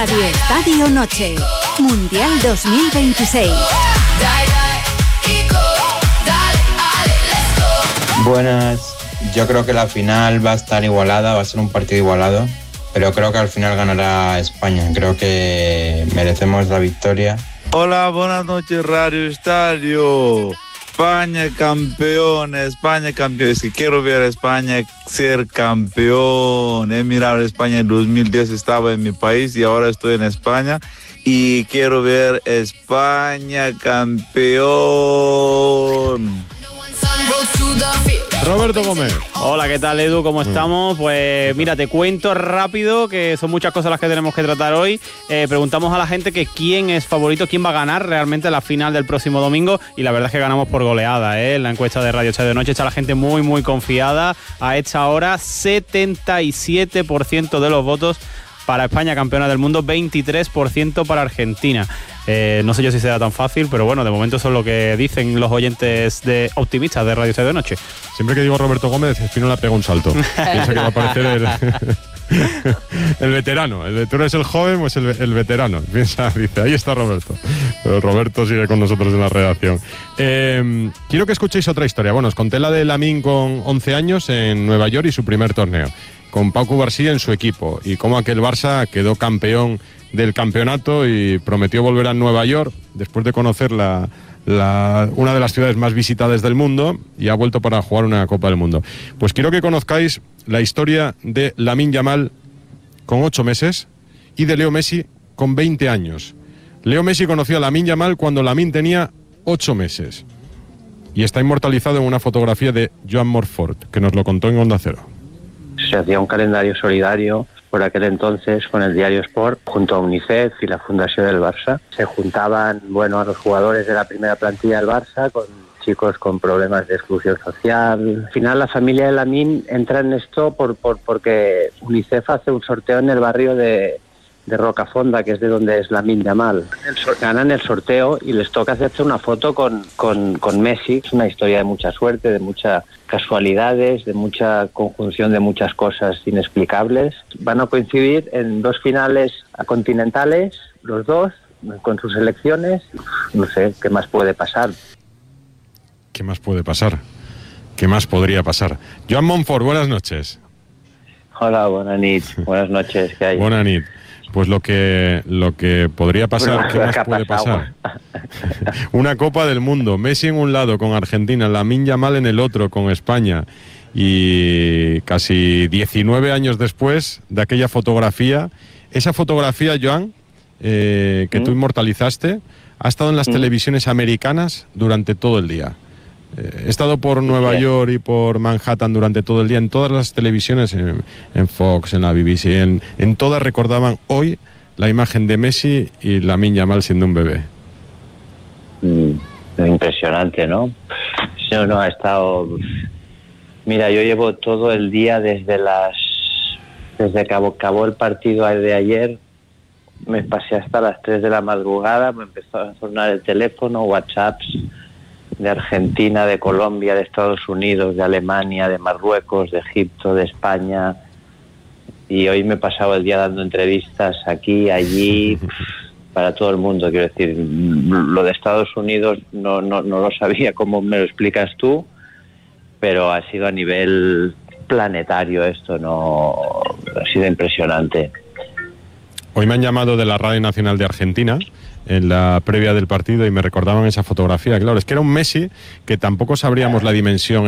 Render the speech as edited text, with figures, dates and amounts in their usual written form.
Radio Estadio Noche, Mundial 2026. Buenas, yo creo que la final va a estar igualada, va a ser un partido igualado, pero creo que al final ganará España, creo que merecemos la victoria. Hola, buenas noches Radio Estadio. España campeón, España campeón. Es que quiero ver a España ser campeón. He mirado a España en 2010, estaba en mi país y ahora estoy en España. Y quiero ver España campeón. Roberto Gómez. Hola, ¿qué tal, Edu? ¿Cómo estamos? Pues mira, te cuento rápido que son muchas cosas las que tenemos que tratar hoy. Preguntamos a la gente que quién es favorito, quién va a ganar realmente la final del próximo domingo, y la verdad es que ganamos por goleada, ¿eh? En la encuesta de Radio Estadio de Noche está la gente muy, muy confiada. A esta hora, 77% de los votos para España, campeona del mundo, 23% para Argentina. No sé yo si será tan fácil, pero bueno, de momento eso es lo que dicen los oyentes optimistas de Radio Estadio de Noche. Siempre que digo Roberto Gómez, Espino le pega un salto. Piensa que va a aparecer el veterano. ¿Tú eres el joven o es el veterano? Piensa, dice, ahí está Roberto. Pero Roberto sigue con nosotros en la redacción. Quiero que escuchéis otra historia. Bueno, os conté la de Lamine con 11 años en Nueva York y su primer torneo, con Pau Cubarsí en su equipo, y cómo aquel Barça quedó campeón del campeonato y prometió volver a Nueva York después de conocer una de las ciudades más visitadas del mundo, y ha vuelto para jugar una Copa del Mundo. Pues quiero que conozcáis la historia de Lamine Yamal con 8 meses y de Leo Messi con 20 años. Leo Messi conoció a Lamine Yamal cuando Lamine tenía 8 meses y está inmortalizado en una fotografía de Joan Morfort, que nos lo contó en Onda Cero. Se hacía un calendario solidario por aquel entonces con el diario Sport junto a UNICEF y la Fundación del Barça. Se juntaban, a los jugadores de la primera plantilla del Barça con chicos con problemas de exclusión social. Al final la familia de Lamine entra en esto porque UNICEF hace un sorteo en el barrio de Rocafonda, que es de donde es Lamine Yamal. Ganan el sorteo y les toca hacerse una foto con Messi. Es una historia de mucha suerte, de muchas casualidades, de mucha conjunción de muchas cosas inexplicables. Van a coincidir en 2 finales continentales, los dos, con sus selecciones. No sé, ¿qué más puede pasar? ¿Qué más puede pasar? ¿Qué más podría pasar? Joan Monfort, buenas noches. Hola, buenas noches, ¿qué hay? Buenas noches. Pues lo que podría pasar, ¿qué más puede pasar? Una Copa del Mundo, Messi en un lado con Argentina, Lamine Yamal en el otro con España, y casi 19 años después de aquella fotografía, esa fotografía, Joan, que tú inmortalizaste, ha estado en las televisiones americanas durante todo el día. He estado por Nueva York y por Manhattan durante todo el día, en todas las televisiones, en Fox, en la BBC, en todas recordaban hoy la imagen de Messi y Lamine Yamal siendo un bebé. Impresionante, ¿no? No, ha estado... Mira, yo llevo todo el día desde que acabó el partido de ayer, me pasé hasta las 3 de la madrugada, me empezó a sonar el teléfono, WhatsApps de Argentina, de Colombia, de Estados Unidos, de Alemania, de Marruecos, de Egipto, de España, y hoy me he pasado el día dando entrevistas aquí, allí, para todo el mundo. Quiero decir, lo de Estados Unidos no lo sabía, como me lo explicas tú, pero ha sido a nivel planetario esto, ha sido impresionante. Hoy me han llamado de la Radio Nacional de Argentina en la previa del partido y me recordaban esa fotografía. Claro, es que era un Messi que tampoco sabríamos la dimensión